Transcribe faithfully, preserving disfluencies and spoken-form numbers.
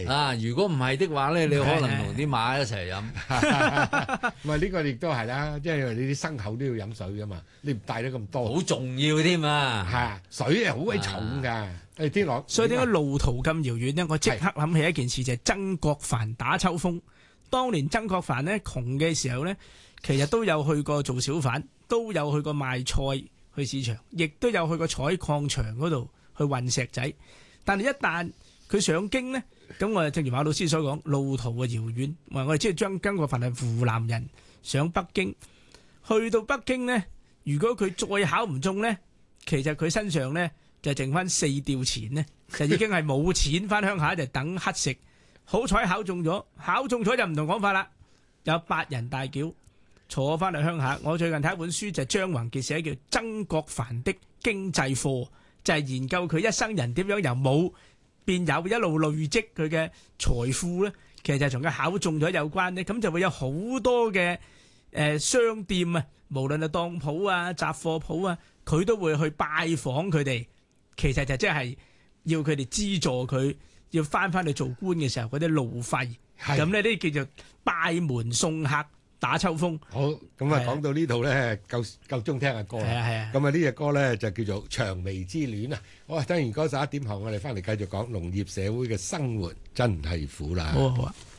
係啊！如果唔係的話咧，你可能同啲馬一齊飲。 唔係呢個亦都係啦，即係你啲牲口都要飲水噶嘛，你唔帶得咁多， 好重要添啊！ 係啊，水係好鬼重㗎。誒天樂， 所以點解路途咁遙遠呢？我即刻諗起一件事，就係曾國藩打秋風。當年曾國藩呢窮嘅時候呢，其實都有去過做小販，都有去過賣菜去市場，亦都有去過採礦場嗰度去運石仔。但係一旦佢上京呢，咁我正如馬老師所講，路途嘅遙遠。我哋知道將曾國藩係湖南人，上北京，去到北京呢，如果佢再考唔中呢，其實佢身上呢就剩翻四吊錢呢，就已經係冇錢翻鄉下就等乞食。好彩考中咗，考中咗就唔同講法啦，有八人大轎坐翻嚟鄉下。我最近睇一本書就係張宏傑寫叫《曾國藩的經濟課》，就係研究佢一生人點樣由冇變有，一路累積佢嘅財富咧。其實就係同佢考中咗有關咧，咁就會有好多嘅誒商店啊，無論係當鋪啊、雜貨鋪啊，佢都會去拜訪佢哋。其實就即係要佢哋資助佢。要翻翻去做官嘅時候嗰啲路費，咁呢啲叫做拜門送客打秋風。 好，咁啊講到呢度咧，夠夠鐘聽下歌啦。 係啊係啊。 咁啊呢隻歌咧就叫做《薔薇之戀》啊。好啊，聽完歌十一點後，我哋翻嚟繼續講農業社會嘅生活真係苦啦。 好啊好啊。